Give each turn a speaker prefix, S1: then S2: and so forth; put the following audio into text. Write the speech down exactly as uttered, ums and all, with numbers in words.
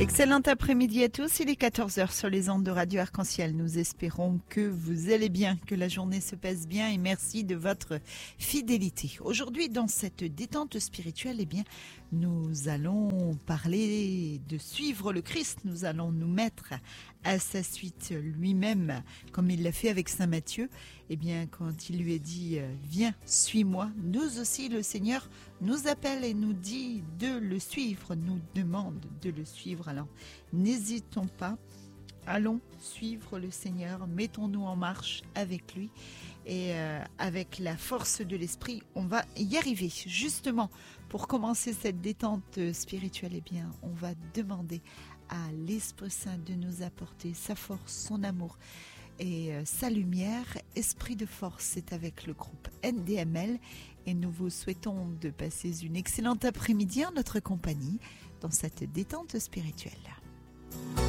S1: Excellent après-midi à tous, il est quatorze heures sur les ondes de Radio Arc-en-Ciel. Nous espérons que vous allez bien, que la journée se passe bien et merci de votre fidélité. Aujourd'hui, dans cette détente spirituelle, eh bien, nous allons parler de suivre le Christ. Nous allons nous mettre à sa suite lui-même, comme il l'a fait avec Saint Matthieu. Eh bien, quand il lui a dit « Viens, suis-moi », nous aussi, le Seigneur nous appelle et nous dit de le suivre, nous demande de le suivre. Alors, n'hésitons pas, allons suivre le Seigneur, mettons-nous en marche avec lui et euh, avec la force de l'Esprit, on va y arriver. Justement, pour commencer cette détente spirituelle, eh bien, on va demander à l'Esprit Saint de nous apporter sa force, son amour et euh, sa lumière. Esprit de force, c'est avec le groupe N D M L et nous vous souhaitons de passer une excellente après-midi en notre compagnie dans cette détente spirituelle.